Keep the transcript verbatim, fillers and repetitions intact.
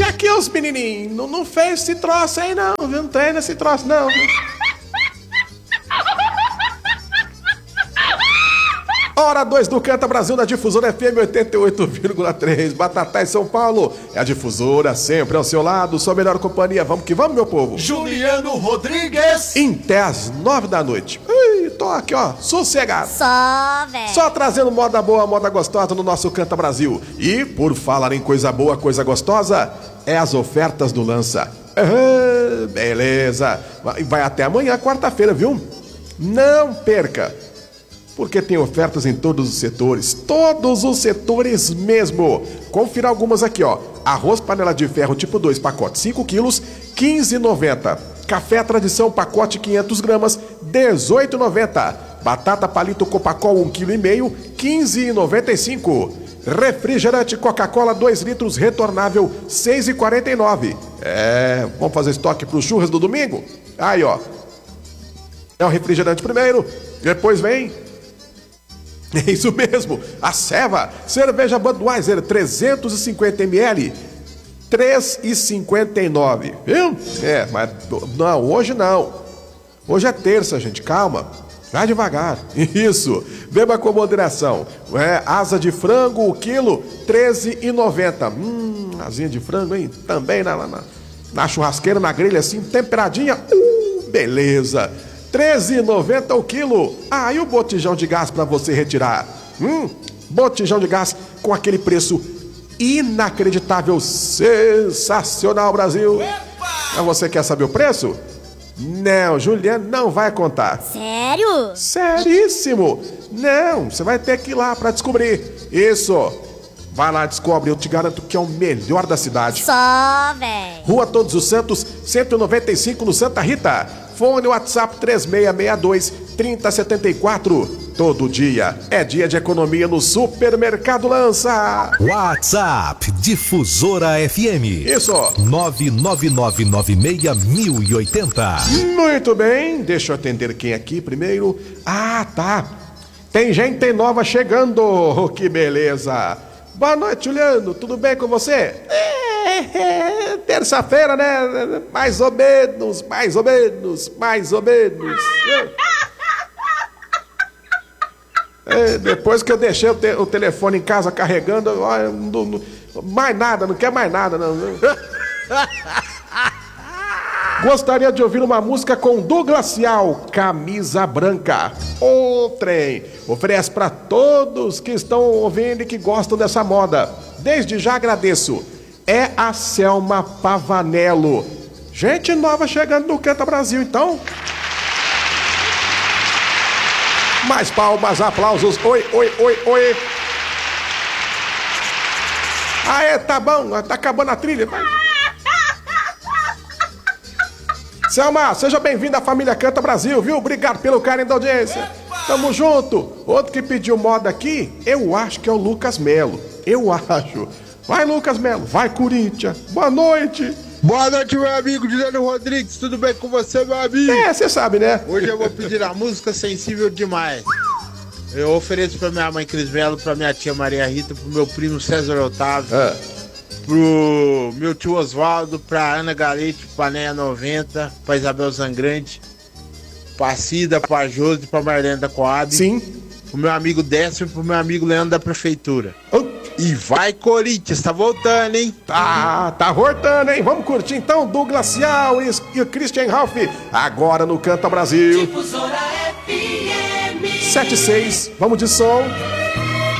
aqui os menininhos, não, não fez esse troço aí não, viu? Não treina esse troço não, viu? Hora dois do Canta Brasil na Difusora F M oitenta e oito vírgula três. Batatais São Paulo. É a Difusora sempre ao seu lado. Sua melhor companhia. Vamos que vamos, meu povo. Juliano Rodrigues. Em até às nove da noite. Ui, tô aqui, ó, sossegado. Só, velho. Só trazendo moda boa, moda gostosa no nosso Canta Brasil. E, por falar em coisa boa, coisa gostosa, é as ofertas do Lança. Ah, beleza. Vai até amanhã, quarta-feira, viu? Não perca. Porque tem ofertas em todos os setores, todos os setores mesmo. Confira algumas aqui, ó. Arroz panela de ferro tipo dois, pacote cinco quilos, quinze reais e noventa centavos. Café Tradição, pacote quinhentas gramas, dezoito reais e noventa centavos. Batata palito Copacol um vírgula cinco quilo, quinze reais e noventa e cinco centavos. Refrigerante Coca-Cola dois litros, retornável, seis reais e quarenta e nove centavos. É, vamos fazer estoque pro churras do domingo? Aí, ó. É o refrigerante primeiro, depois vem... É isso mesmo, a Ceva, cerveja Budweiser trezentos e cinquenta mililitros, três reais e cinquenta e nove centavos, viu? É, mas não, hoje não. Hoje é terça, gente, calma. Vai devagar. Isso. Beba com moderação. É, asa de frango, o quilo, treze reais e noventa centavos. Hum, asinha de frango, hein? Também na, na, na churrasqueira, na grelha, assim, temperadinha. Uh, beleza. treze reais e noventa centavos o quilo. Ah, e o botijão de gás para você retirar? Hum, botijão de gás com aquele preço inacreditável, sensacional, Brasil. Mas você quer saber o preço? Não, Juliano não vai contar. Sério? Seríssimo. Não, você vai ter que ir lá para descobrir. Isso. Vai lá, descobre, eu te garanto que é o melhor da cidade. Só, velho. Rua Todos os Santos, cento e noventa e cinco, no Santa Rita. Fone WhatsApp três seis seis dois, três zero sete quatro. Todo dia é dia de economia no Supermercado Lança. WhatsApp Difusora F M. Isso. nove nove nove nove seis mil e oitenta. Muito bem, deixa eu atender quem aqui primeiro. Ah, tá. Tem gente nova chegando. Oh, que beleza. Boa noite, Juliano. Tudo bem com você? É, é, terça-feira, né? Mais ou menos, mais ou menos, mais ou menos. É, depois que eu deixei o, te, o telefone em casa carregando, ó, não, não, mais nada, não quer mais nada, não. Gostaria de ouvir uma música com Douglacial, Camisa Branca. O trem oferece para todos que estão ouvindo e que gostam dessa moda. Desde já agradeço. É a Selma Pavanello. Gente nova chegando no Canta Brasil, então. Mais palmas, aplausos. Oi, oi, oi, oi. Aê, tá bom, tá acabando a trilha. Vai. Selma, seja bem-vinda à família Canta Brasil, viu? Obrigado pelo carinho da audiência. Epa! Tamo junto. Outro que pediu moda aqui, eu acho que é o Lucas Melo. Eu acho. Vai, Lucas Melo. Vai, Corinthians. Boa noite. Boa noite, meu amigo Juliano Rodrigues. Tudo bem com você, meu amigo? É, você sabe, né? Hoje eu vou pedir a música Sensível Demais. Eu ofereço pra minha mãe Cris Melo, pra minha tia Maria Rita, pro meu primo César Otávio. É. Pro meu tio Oswaldo, pra Ana Galete, pra Neia noventa, pra Isabel Zangrande, pra Cida, pra Josi, pra Marlene da Coab. Sim. Pro meu amigo Décio e pro meu amigo Leandro da Prefeitura. Oh. E vai, Corinthians, tá voltando, hein? Tá, tá voltando, hein? Vamos curtir então Douglacial e, e o Christian Ralph, agora no Canta Brasil. Difusora F M. sete seis, vamos de som.